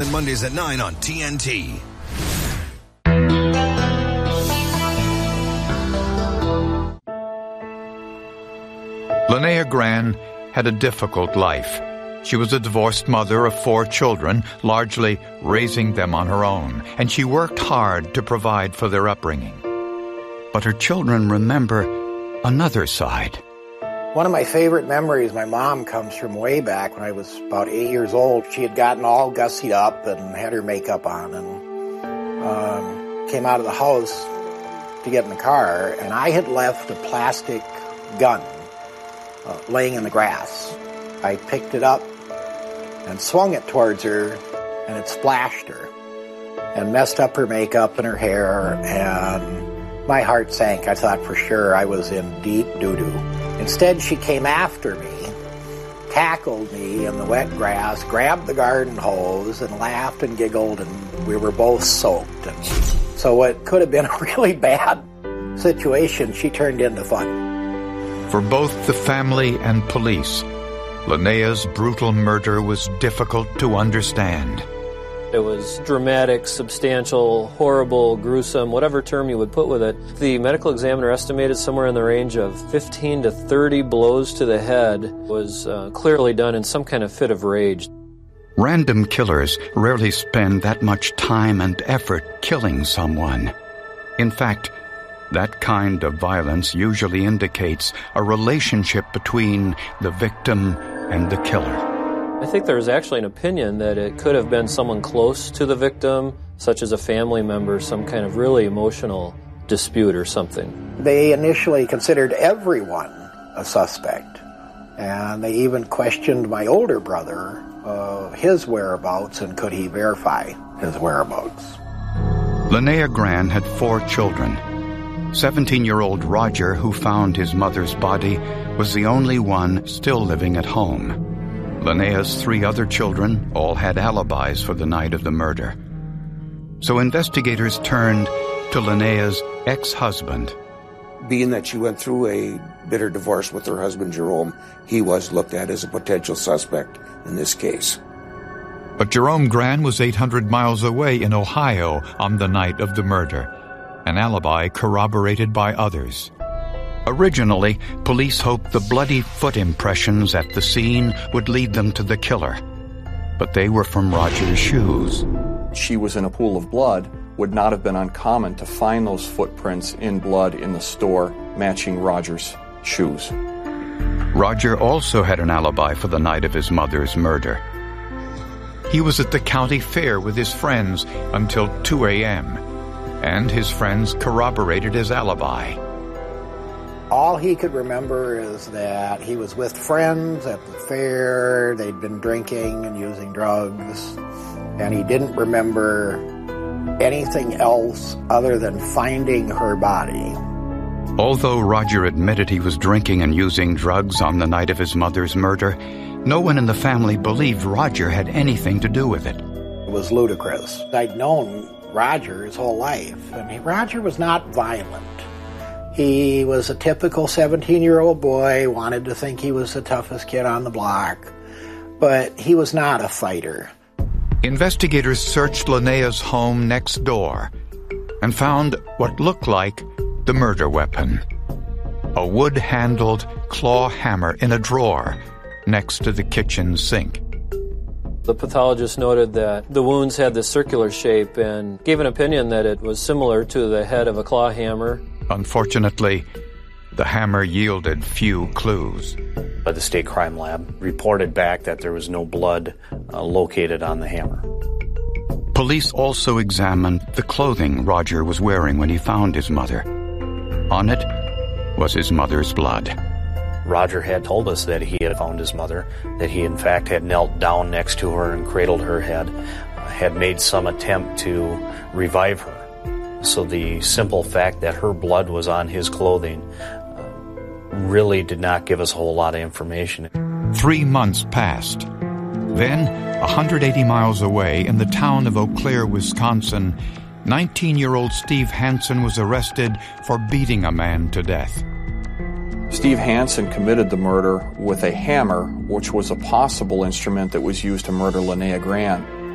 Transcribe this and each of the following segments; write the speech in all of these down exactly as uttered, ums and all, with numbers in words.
Mondays at nine on T N T. Linnea Gran had a difficult life. She was a divorced mother of four children, largely raising them on her own, and she worked hard to provide for their upbringing. But her children remember another side. One of my favorite memories, my mom comes from way back when I was about eight years old. She had gotten all gussied up and had her makeup on and um, came out of the house to get in the car, and I had left a plastic gun uh, laying in the grass. I picked it up and swung it towards her, and it splashed her and messed up her makeup and her hair, and my heart sank. I thought for sure I was in deep doo-doo. Instead, she came after me, tackled me in the wet grass, grabbed the garden hose, and laughed and giggled, and we were both soaked. And so what could have been a really bad situation, she turned into fun. For both the family and police, Linnea's brutal murder was difficult to understand. It was dramatic, substantial, horrible, gruesome, whatever term you would put with it. The medical examiner estimated somewhere in the range of fifteen to thirty blows to the head. Was uh, clearly done in some kind of fit of rage. Random killers rarely spend that much time and effort killing someone. In fact, that kind of violence usually indicates a relationship between the victim and the killer. I think there's actually an opinion that it could have been someone close to the victim, such as a family member, some kind of really emotional dispute or something. They initially considered everyone a suspect, and they even questioned my older brother, uh, his whereabouts, and could he verify his whereabouts. Linnea Gran had four children. Seventeen-year-old Roger, who found his mother's body, was the only one still living at home. Linnea's three other children all had alibis for the night of the murder. So investigators turned to Linnea's ex-husband. Being that she went through a bitter divorce with her husband, Jerome, he was looked at as a potential suspect in this case. But Jerome Gran was eight hundred miles away in Ohio on the night of the murder, an alibi corroborated by others. Originally, police hoped the bloody foot impressions at the scene would lead them to the killer. But they were from Roger's shoes. She was in a pool of blood. Would not have been uncommon to find those footprints in blood in the store matching Roger's shoes. Roger also had an alibi for the night of his mother's murder. He was at the county fair with his friends until two a.m., and his friends corroborated his alibi. All he could remember is that he was with friends at the fair, they'd been drinking and using drugs, and he didn't remember anything else other than finding her body. Although Roger admitted he was drinking and using drugs on the night of his mother's murder, no one in the family believed Roger had anything to do with it. It was ludicrous. I'd known Roger his whole life, and he, Roger was not violent. He was a typical seventeen-year-old boy, wanted to think he was the toughest kid on the block, but he was not a fighter. Investigators searched Linnea's home next door and found what looked like the murder weapon, a wood-handled claw hammer in a drawer next to the kitchen sink. The pathologist noted that the wounds had this circular shape and gave an opinion that it was similar to the head of a claw hammer. Unfortunately, the hammer yielded few clues. But the state crime lab reported back that there was no blood uh, located on the hammer. Police also examined the clothing Roger was wearing when he found his mother. On it was his mother's blood. Roger had told us that he had found his mother, that he in fact had knelt down next to her and cradled her head, uh, had made some attempt to revive her. So the simple fact that her blood was on his clothing uh, really did not give us a whole lot of information. Three months passed. Then, one hundred eighty miles away in the town of Eau Claire, Wisconsin, nineteen-year-old Steve Hansen was arrested for beating a man to death. Steve Hansen committed the murder with a hammer, which was a possible instrument that was used to murder Linnea Gran.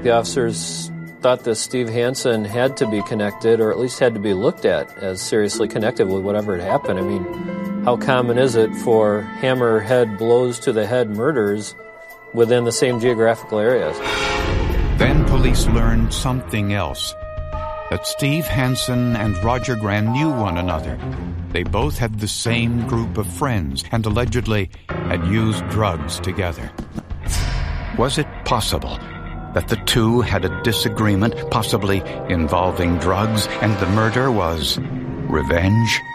The officers thought that Steve Hansen had to be connected, or at least had to be looked at as seriously connected with whatever had happened. I mean, how common is it for hammerhead blows to the head murders within the same geographical areas? Then police learned something else, that Steve Hansen and Roger Gran knew one another. They both had the same group of friends and allegedly had used drugs together. Was it possible that the two had a disagreement, possibly involving drugs, and the murder was revenge?